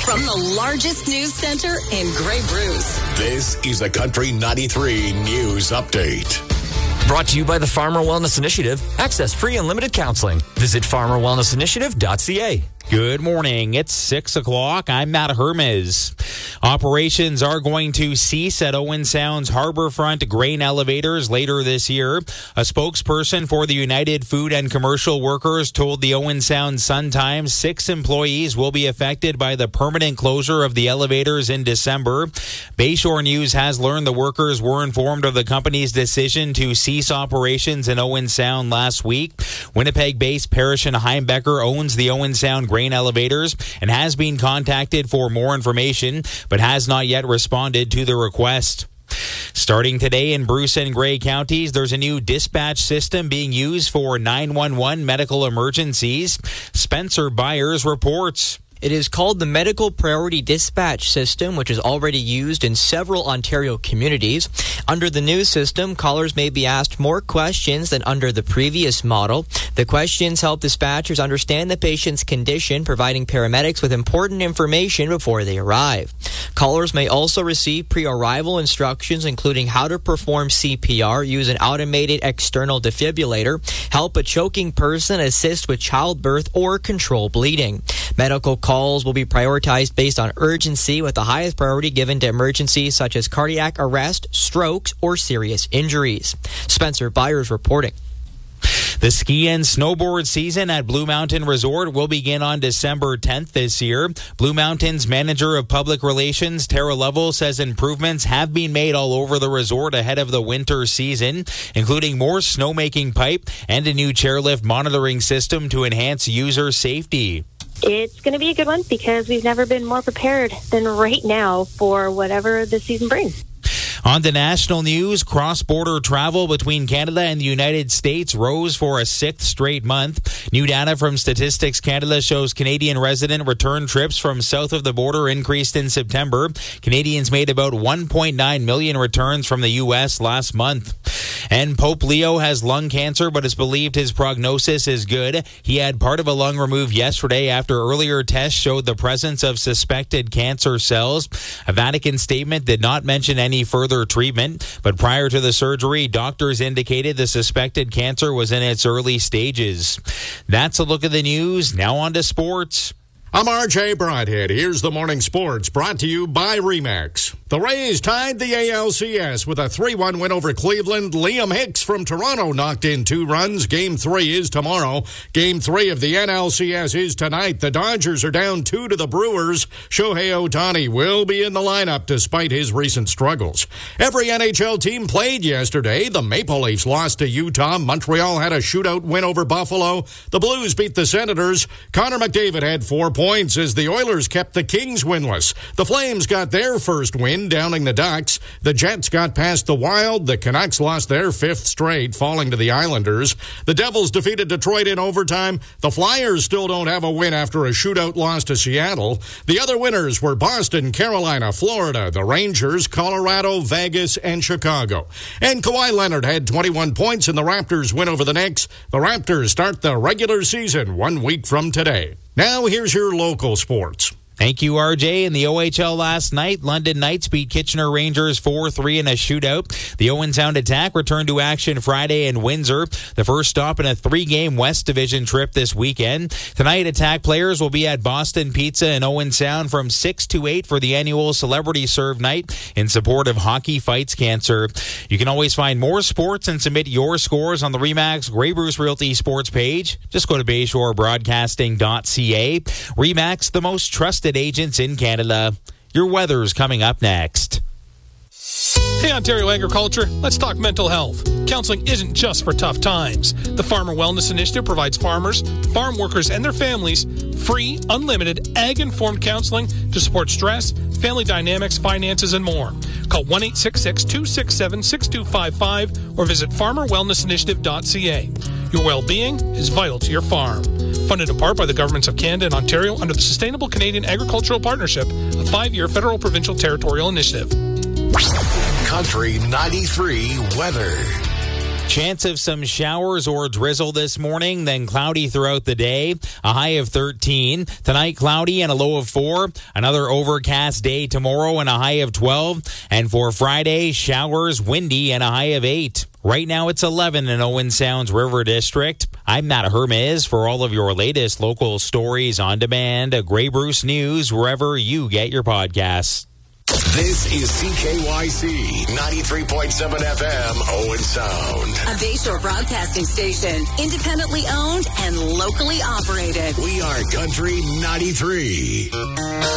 From the largest news center in Grey Bruce. This is the Country 93 News Update. Brought to you by the Farmer Wellness Initiative. Access free unlimited counseling. Visit farmerwellnessinitiative.ca. Good morning. It's 6 o'clock. I'm Matt Hermes. Operations are going to cease at Owen Sound's Harborfront grain elevators later this year. A spokesperson for the United Food and Commercial Workers told the Owen Sound Sun-Times 6 employees will be affected by the permanent closure of the elevators in December. Bayshore News has learned the workers were informed of the company's decision to cease operations in Owen Sound last week. Winnipeg-based Parrish and Heimbecker owns the Owen Sound grain elevators and has been contacted for more information, but has not yet responded to the request. Starting today in Bruce and Grey counties, there's a new dispatch system being used for 911 medical emergencies. Spencer Byers reports. It is called the Medical Priority Dispatch System, which is already used in several Ontario communities. Under the new system, callers may be asked more questions than under the previous model. The questions help dispatchers understand the patient's condition, providing paramedics with important information before they arrive. Callers may also receive pre-arrival instructions, including how to perform CPR, use an automated external defibrillator, help a choking person, assist with childbirth, or control bleeding. Medical calls will be prioritized based on urgency, with the highest priority given to emergencies such as cardiac arrest, strokes, or serious injuries. Spencer Byers reporting. The ski and snowboard season at Blue Mountain Resort will begin on December 10th this year. Blue Mountain's manager of public relations, Tara Lovell, says improvements have been made all over the resort ahead of the winter season, including more snowmaking pipe and a new chairlift monitoring system to enhance user safety. It's going to be a good one because we've never been more prepared than right now for whatever the season brings. On to national news, cross-border travel between Canada and the United States rose for a 6th straight month. New data from Statistics Canada shows Canadian resident return trips from south of the border increased in September. Canadians made about 1.9 million returns from the U.S. last month. And Pope Leo has lung cancer, but it's believed his prognosis is good. He had part of a lung removed yesterday after earlier tests showed the presence of suspected cancer cells. A Vatican statement did not mention any further treatment, but prior to the surgery, doctors indicated the suspected cancer was in its early stages. That's a look at the news. Now on to sports. I'm RJ Broadhead. Here's the morning sports brought to you by RE/MAX. The Rays tied the ALCS with a 3-1 win over Cleveland. Liam Hicks from Toronto knocked in 2 runs. Game 3 is tomorrow. Game 3 of the NLCS is tonight. The Dodgers are down 2 to the Brewers. Shohei Ohtani will be in the lineup despite his recent struggles. Every NHL team played yesterday. The Maple Leafs lost to Utah. Montreal had a shootout win over Buffalo. The Blues beat the Senators. Connor McDavid had 4 points as the Oilers kept the Kings winless. The Flames got their first win, downing the Ducks. The Jets got past the Wild. The Canucks lost their 5th straight, falling to the Islanders. The Devils defeated Detroit in overtime. The Flyers still don't have a win after a shootout loss to Seattle. The other winners were Boston, Carolina, Florida, the Rangers, Colorado, Vegas, and Chicago. And Kawhi Leonard had 21 points in the Raptors' win over the Knicks. The Raptors start the regular season 1 week from today. Now here's your local sports. Thank you, RJ. In the OHL last night, London Knights beat Kitchener Rangers 4-3 in a shootout. The Owen Sound Attack returned to action Friday in Windsor, the first stop in a 3-game West Division trip this weekend. Tonight, Attack players will be at Boston Pizza in Owen Sound from 6 to 8 for the annual Celebrity Serve Night in support of Hockey Fights Cancer. You can always find more sports and submit your scores on the RE/MAX Grey Bruce Realty sports page. Just go to BayshoreBroadcasting.ca. RE/MAX, the most trusted agents in Canada. Your weather's coming up next. Hey, Ontario Agriculture, let's talk mental health. Counseling isn't just for tough times. The Farmer Wellness Initiative provides farmers, farm workers, and their families free, unlimited, ag-informed counseling to support stress, family dynamics, finances, and more. Call 1-866-267-6255 or visit farmerwellnessinitiative.ca. Your well-being is vital to your farm. Funded in part by the governments of Canada and Ontario under the Sustainable Canadian Agricultural Partnership, a 5-year federal provincial territorial initiative. Country 93 weather. Chance of some showers or drizzle this morning, then cloudy throughout the day. A high of 13. Tonight, cloudy and a low of 4. Another overcast day tomorrow and a high of 12. And for Friday, showers, windy, and a high of 8. Right now, it's 11 in Owen Sound's River District. I'm Matt Hermes for all of your latest local stories on demand. Grey Bruce News, wherever you get your podcasts. This is CKYC 93.7 FM, Owen Sound. A Bayshore broadcasting station, independently owned and locally operated. We are Country 93.